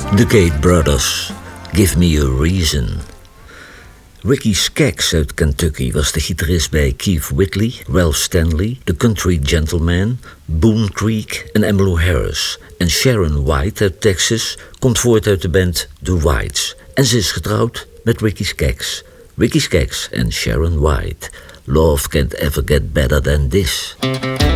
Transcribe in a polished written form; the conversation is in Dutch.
The Gate Brothers, Give Me a Reason. Ricky Skaggs uit Kentucky was de gitarist bij Keith Whitley, Ralph Stanley, The Country Gentleman, Boone Creek en Emmylou Harris. En Sharon White uit Texas komt voort uit de band The Whites. En ze is getrouwd met Ricky Skaggs. Ricky Skaggs en Sharon White. Love can't ever get better than this.